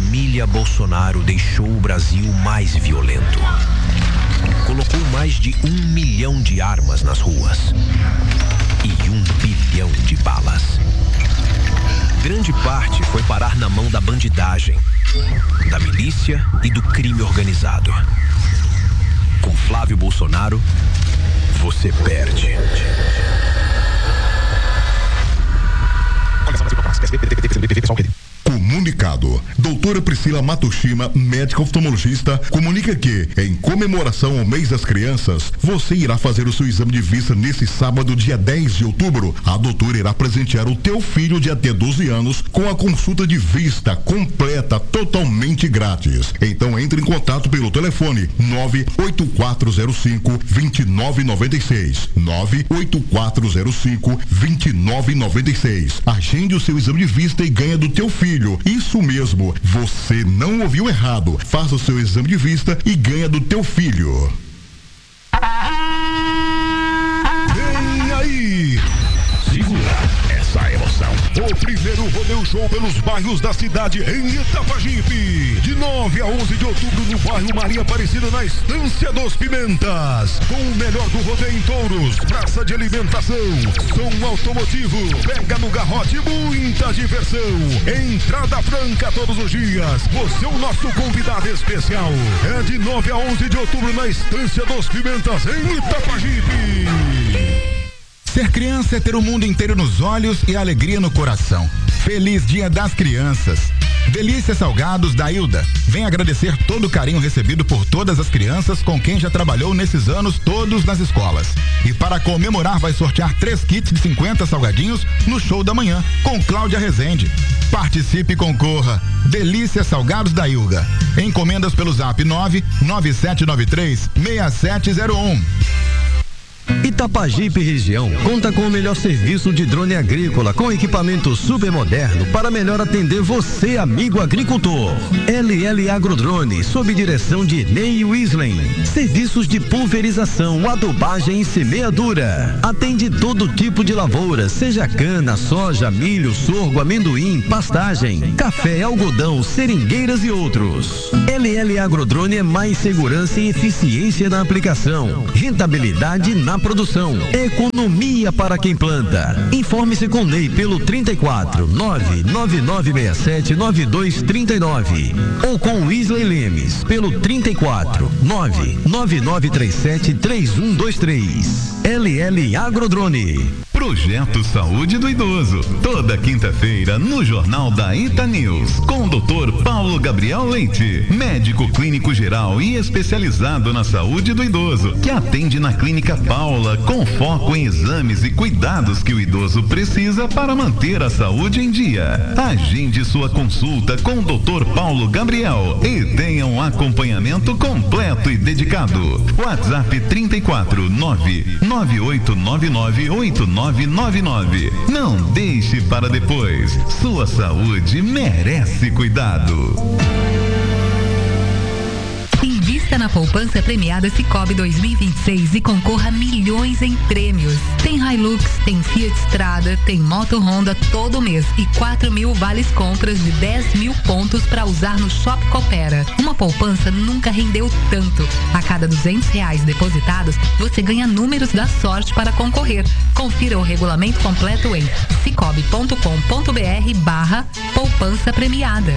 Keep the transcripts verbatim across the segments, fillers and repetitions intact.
família Bolsonaro deixou o Brasil mais violento. Colocou mais de um milhão de armas nas ruas e um bilhão de balas. Grande parte foi parar na mão da bandidagem, da milícia e do crime organizado. Com Flávio Bolsonaro, você perde. Comunicado. Doutora Priscila Matoshima, médica oftalmologista, comunica que, em comemoração ao mês das crianças, você irá fazer o seu exame de vista nesse sábado, dia dez de outubro. A doutora irá presentear o teu filho de até doze anos com a consulta de vista completa, totalmente grátis. Então entre em contato pelo telefone nove oito quatro zero cinco, dois nove nove seis. nove oito quatro zero cinco, dois nove nove seis. Agende o seu exame de vista e ganha do teu filho. Isso mesmo, você não ouviu errado. Faça o seu exame de vista e ganha do teu filho. Vem aí! Segura essa emoção. O primeiro rodeio show pelos bairros da cidade em Itapajipe. De nove a onze de outubro no bairro Maria Aparecida, na Estância dos Pimentas. Com o melhor do rodeio em touros, praça de alimentação, som automotivo, pega no garrote, muita diversão. Entrada franca todos os dias. Você é o nosso convidado especial. É de nove a onze de outubro na Estância dos Pimentas em Itapajipe. Ser criança é ter o mundo inteiro nos olhos e alegria no coração. Feliz Dia das Crianças. Delícia Salgados da Hilda. Vem agradecer todo o carinho recebido por todas as crianças com quem já trabalhou nesses anos todos nas escolas. E para comemorar vai sortear três kits de cinquenta salgadinhos no show da manhã com Cláudia Rezende. Participe e concorra. Delícia Salgados da Hilda. Encomendas pelo zap nove nove sete nove três seis sete zero um. Itapajipe região conta com o melhor serviço de drone agrícola com equipamento super moderno para melhor atender você, amigo agricultor. L L Agrodrone, sob direção de Ney Wislen. Serviços de pulverização, adubagem e semeadura. Atende todo tipo de lavoura, seja cana, soja, milho, sorgo, amendoim, pastagem, café, algodão, seringueiras e outros. L L Agrodrone é mais segurança e eficiência na aplicação, rentabilidade na produção, economia para quem planta. Informe-se com Ney pelo trinta e quatro, nove nove nove seis sete nove dois trinta e nove ou com Wesley Lemes pelo trinta e quatro, nove nove nove três sete três um dois três. L L Agrodrone. Projeto Saúde do Idoso, toda quinta-feira no Jornal da Ita News, com o doutor Paulo Gabriel Leite, médico clínico geral e especializado na saúde do idoso, que atende na Clínica Paula, com foco em exames e cuidados que o idoso precisa para manter a saúde em dia. Agende sua consulta com o doutor Paulo Gabriel e tenha um acompanhamento completo e dedicado. WhatsApp trinta e quatro, nove nove oito nove nove oito nove nove nove. Não deixe para depois. Sua saúde merece cuidado. Invista na poupança premiada Sicoob dois mil e vinte e seis e concorra a milhões em prêmios. Tem Hilux, tem Fiat Strada, tem Moto Honda todo mês e quatro mil vales compras de dez mil pontos para usar no Shop Coopera. Uma poupança nunca rendeu tanto. A cada duzentos reais depositados, você ganha números da sorte para concorrer. Confira o regulamento completo em sicoob ponto com ponto br barra poupança premiada.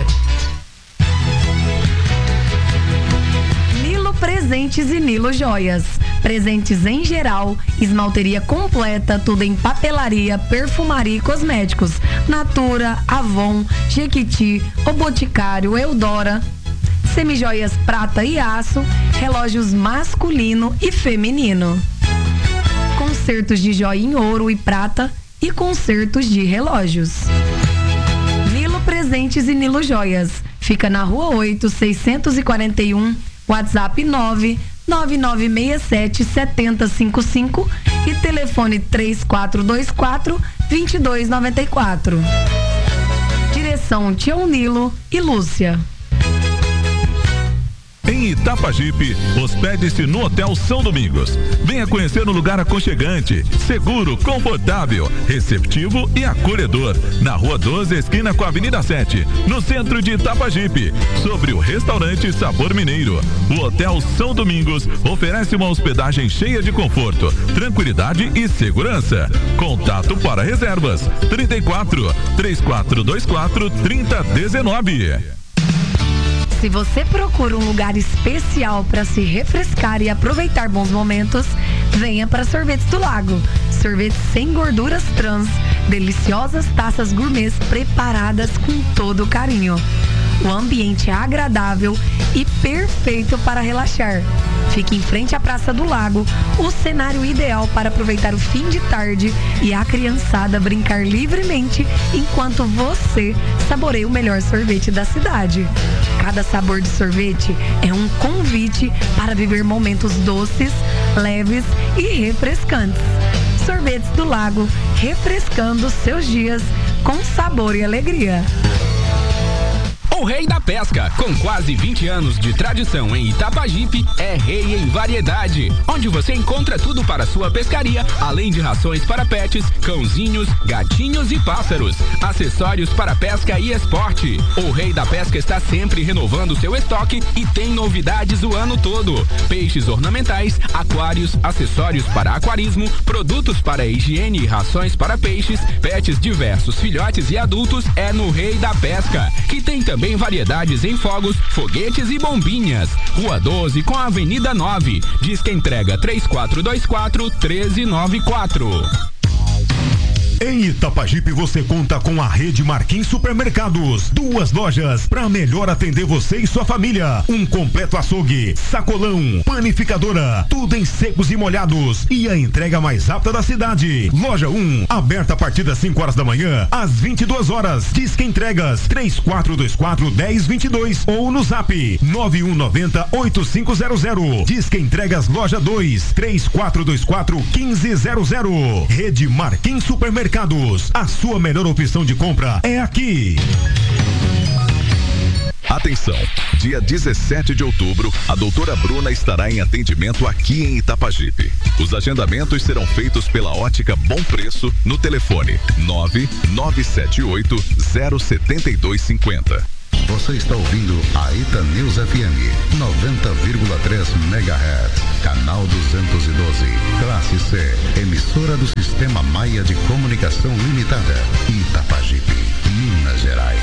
Presentes e Nilo Joias. Presentes em geral, esmalteria completa, tudo em papelaria, perfumaria e cosméticos. Natura, Avon, Jequiti, O Boticário, Eudora. Semijoias prata e aço, relógios masculino e feminino. Concertos de joia em ouro e prata e concertos de relógios. Nilo Presentes e Nilo Joias. Fica na Rua oito, seiscentos e quarenta e um, WhatsApp nove nove nove seis sete sete zero cinco cinco e telefone três quatro dois quatro, dois dois nove quatro. Direção Tião Nilo e Lúcia. Em Itapajipe, hospede-se no Hotel São Domingos. Venha conhecer um lugar aconchegante, seguro, confortável, receptivo e acolhedor. Na Rua doze, esquina com a Avenida sete, no centro de Itapajipe, sobre o restaurante Sabor Mineiro. O Hotel São Domingos oferece uma hospedagem cheia de conforto, tranquilidade e segurança. Contato para reservas: trinta e quatro, três quatro dois quatro, trinta dezenove. Se você procura um lugar especial para se refrescar e aproveitar bons momentos, venha para Sorvetes do Lago. Sorvetes sem gorduras trans, deliciosas taças gourmets preparadas com todo carinho. O ambiente é agradável e perfeito para relaxar. Fique em frente à Praça do Lago, o cenário ideal para aproveitar o fim de tarde e a criançada brincar livremente enquanto você saboreia o melhor sorvete da cidade. Cada sabor de sorvete é um convite para viver momentos doces, leves e refrescantes. Sorvetes do Lago, refrescando seus dias com sabor e alegria. O Rei da Pesca, com quase vinte anos de tradição em Itapajipe, é rei em variedade, onde você encontra tudo para sua pescaria, além de rações para pets, cãozinhos, gatinhos e pássaros, acessórios para pesca e esporte. O Rei da Pesca está sempre renovando seu estoque e tem novidades o ano todo: peixes ornamentais, aquários, acessórios para aquarismo, produtos para higiene e rações para peixes, pets diversos, filhotes e adultos. É no Rei da Pesca, que tem também Tem variedades em fogos, foguetes e bombinhas. Rua doze com a Avenida nove. Diz que entrega três quatro dois quatro, um três nove quatro. Em Itapajipe você conta com a rede Marquinhos Supermercados. Duas lojas para melhor atender você e sua família. Um completo açougue, sacolão, panificadora, tudo em secos e molhados e a entrega mais rápida da cidade. Loja um, aberta a partir das cinco horas da manhã às vinte e duas horas. Disque entregas três quatro dois quatro, um zero dois dois ou no zap nove um nove zero, oito cinco zero zero. Disque entregas loja dois, três quatro dois quatro, um cinco zero zero. Rede Marquinhos Supermercados. A sua melhor opção de compra é aqui. Atenção, dia dezessete de outubro, a doutora Bruna estará em atendimento aqui em Itapajipe. Os agendamentos serão feitos pela Ótica Bom Preço no telefone nove nove sete oito, zero sete dois cinco zero. Você está ouvindo a Ita News F M noventa vírgula três megahertz, canal duzentos e doze, classe C, emissora do Sistema Maia de Comunicação Limitada, Itapajipe, Minas Gerais.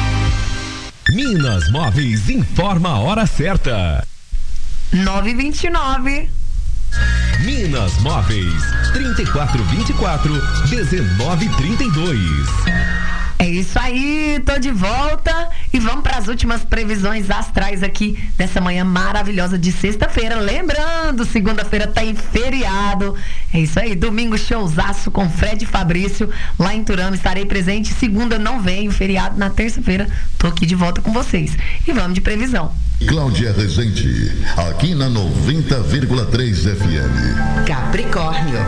Minas Móveis informa a hora certa. nove e vinte e nove. Minas Móveis, trinta e quatro vinte e quatro, dezenove trinta e dois. É isso aí, tô de volta e vamos para as últimas previsões astrais aqui dessa manhã maravilhosa de sexta-feira. Lembrando, segunda-feira tem feriado. É isso aí, domingo showzaço com Fred e Fabrício lá em Turama. Estarei presente. Segunda não venho, feriado na terça-feira. Tô aqui de volta com vocês. E vamos de previsão. Cláudia Rezende, aqui na noventa vírgula três F M. Capricórnio.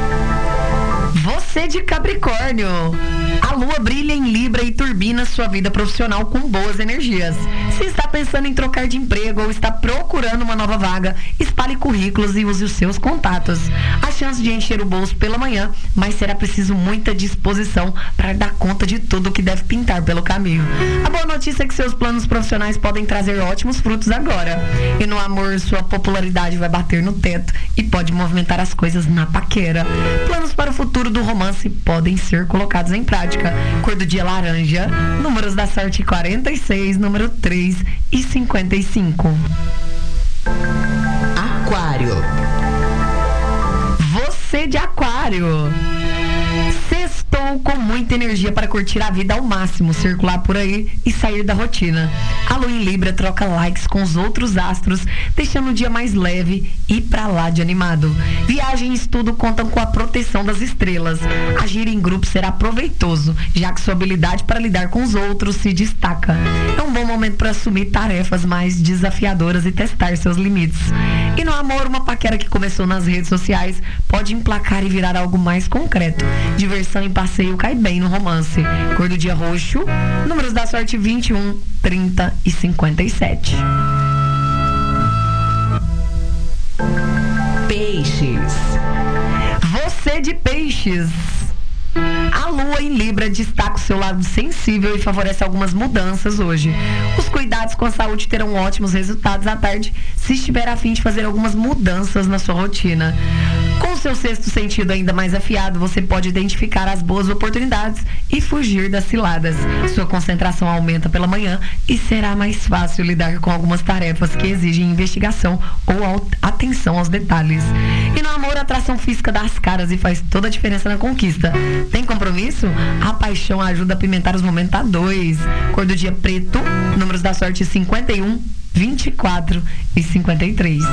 Você de Capricórnio, a lua brilha em Libra e turbina sua vida profissional com boas energias. Se está pensando em trocar de emprego ou está procurando uma nova vaga, espalhe currículos e use os seus contatos. A chance de encher o bolso pela manhã, mas será preciso muita disposição para dar conta de tudo que deve pintar pelo caminho. A boa notícia é que seus planos profissionais podem trazer ótimos frutos agora. E no amor, sua popularidade vai bater no teto e pode movimentar as coisas na paquera. Planos para o futuro do romance podem ser colocados em prática. Cor do dia laranja, números da sorte quarenta e seis, número três e cinquenta e cinco. Aquário. Você de Aquário. Sextou com muita energia para curtir a vida ao máximo, circular por aí e sair da rotina. A lua em Libra troca likes com os outros astros, deixando o dia mais leve e pra lá de animado. Viagem e estudo contam com a proteção das estrelas. Agir em grupo será proveitoso, já que sua habilidade para lidar com os outros se destaca. É um bom momento para assumir tarefas mais desafiadoras e testar seus limites. E no amor, uma paquera que começou nas redes sociais pode emplacar e virar algo mais concreto. Diversão e passeio cai bem no romance. Cor do dia roxo, números da sorte vinte e um, trinta e cinquenta e sete. Peixes. Você de peixes. A lua em Libra destaca o seu lado sensível e favorece algumas mudanças hoje. Os cuidados com a saúde terão ótimos resultados à tarde se estiver a fim de fazer algumas mudanças na sua rotina. Com seu sexto sentido ainda mais afiado, você pode identificar as boas oportunidades e fugir das ciladas. Sua concentração aumenta pela manhã e será mais fácil lidar com algumas tarefas que exigem investigação ou atenção aos detalhes. E no amor, a atração física dá as caras e faz toda a diferença na conquista. Tem compromisso? A paixão ajuda a apimentar os momentos a dois. Cor do dia preto, números da sorte cinquenta e um, vinte e quatro e cinquenta e três.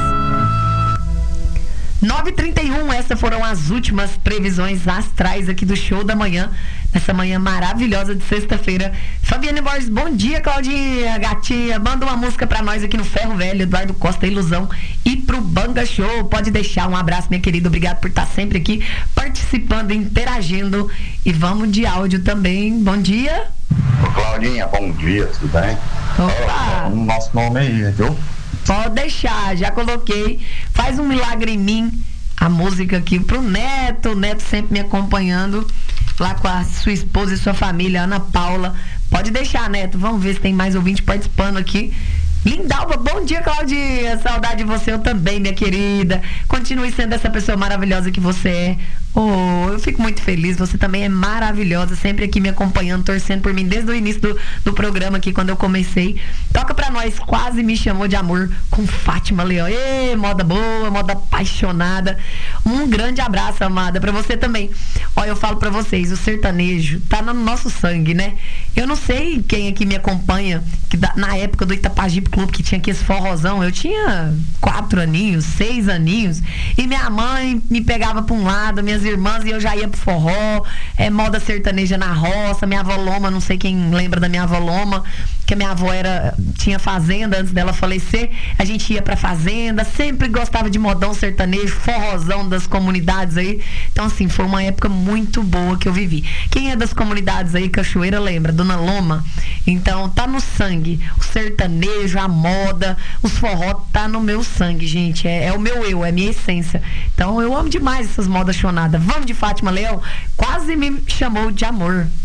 nove e trinta e um, essas foram as últimas previsões astrais aqui do Show da Manhã, nessa manhã maravilhosa de sexta-feira. Fabiane Borges, bom dia, Claudinha, gatinha, manda uma música pra nós aqui no Ferro Velho, Eduardo Costa, Ilusão, e pro Banga Show, pode deixar um abraço, minha querida, obrigado por estar sempre aqui participando, interagindo, e vamos de áudio também, bom dia. Ô Claudinha, bom dia, tudo bem? Opa! O nosso nome aí, viu? Pode deixar, já coloquei. Faz um milagre em mim. A música aqui pro Neto. O Neto sempre me acompanhando lá com a sua esposa e sua família, Ana Paula. Pode deixar, Neto. Vamos ver se tem mais ouvinte participando aqui. Lindalva, bom dia, Claudinha. Saudade de você, eu também, minha querida. Continue sendo essa pessoa maravilhosa que você é. Oh, eu fico muito feliz, você também é maravilhosa, sempre aqui me acompanhando, torcendo por mim desde o início do, do programa aqui, quando eu comecei. Toca pra nós, Quase Me Chamou de Amor, com Fátima Leão. Ê, moda boa, moda apaixonada. Um grande abraço, amada, pra você também. Olha, eu falo pra vocês, o sertanejo tá no nosso sangue, né? Eu não sei quem aqui me acompanha, que da, na época do Itapajipe Clube, que tinha aqui esse forrozão, eu tinha quatro aninhos, seis aninhos, e minha mãe me pegava pra um lado, minhas irmãs, e eu já ia pro forró, é moda sertaneja na roça, minha avó Loma, não sei quem lembra da minha avó Loma, que a minha avó era, tinha fazenda antes dela falecer, a gente ia pra fazenda, sempre gostava de modão sertanejo, forrozão das comunidades aí, então assim, foi uma época muito boa que eu vivi. Quem é das comunidades aí, Cachoeira, lembra? Dona Loma? Então, tá no sangue, o sertanejo, a moda, os forró, tá no meu sangue, gente, é, é o meu eu, é a minha essência, então eu amo demais essas modas chonadas. Vamos de Fátima Leão, Quase Me Chamou de Amor.